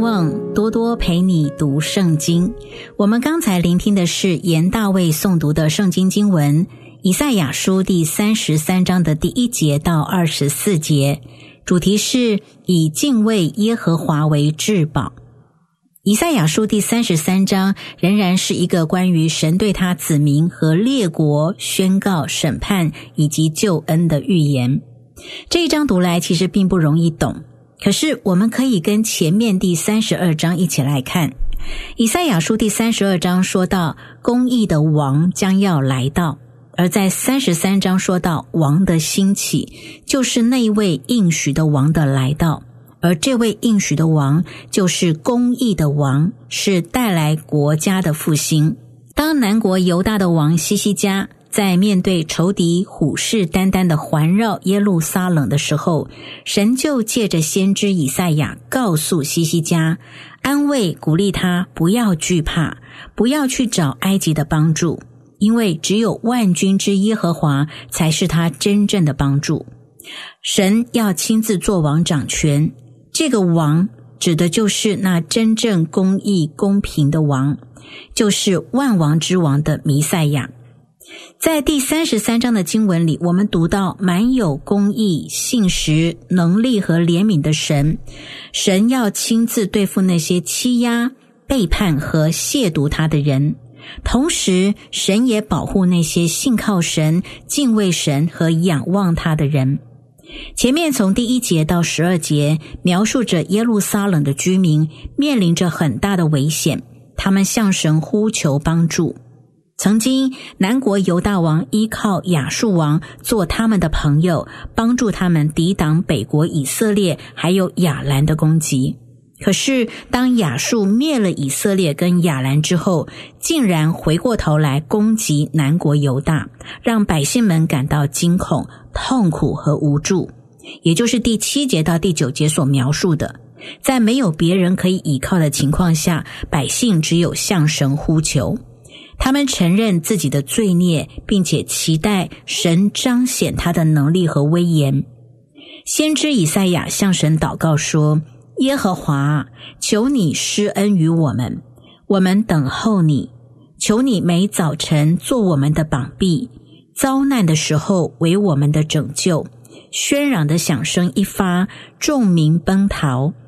望多多陪你读圣经。我们刚才聆听的是严大卫诵读的圣经经文，以赛亚书第33章的第1节到24节，主题是以敬畏耶和华为至宝。以赛亚书第33章仍然是一个关于神对他子民和列国宣告审判以及救恩的预言。这一章读来其实并不容易懂，可是我们可以跟前面第32章一起来看。以赛亚书第32章说到公义的王将要来到，而在33章说到王的兴起，就是那位应许的王的来到，而这位应许的王就是公义的王，是带来国家的复兴。当南国犹大的王西西家在面对仇敌虎视眈眈的环绕耶路撒冷的时候，神就借着先知以赛亚告诉西西家，安慰鼓励他不要惧怕，不要去找埃及的帮助，因为只有万军之耶和华才是他真正的帮助。神要亲自做王掌权，这个王指的就是那真正公义公平的王，就是万王之王的弥赛亚。在第33章的经文里，我们读到满有公义、信实、能力和怜悯的神，神要亲自对付那些欺压、背叛和亵渎他的人，同时神也保护那些信靠神、敬畏神和仰望他的人。前面从第1节到12节描述着耶路撒冷的居民面临着很大的危险，他们向神呼求帮助。曾经南国犹大王依靠亚述王做他们的朋友，帮助他们抵挡北国以色列还有亚兰的攻击。可是当亚述灭了以色列跟亚兰之后，竟然回过头来攻击南国犹大，让百姓们感到惊恐、痛苦和无助，也就是第7节到第9节所描述的，在没有别人可以依靠的情况下，百姓只有向神呼求。他们承认自己的罪孽，并且期待神彰显他的能力和威严。先知以赛亚向神祷告说，耶和华，求你施恩于我们，我们等候你，求你每早晨做我们的膀臂，遭难的时候为我们的拯救，喧嚷的响声一发，众民奔逃，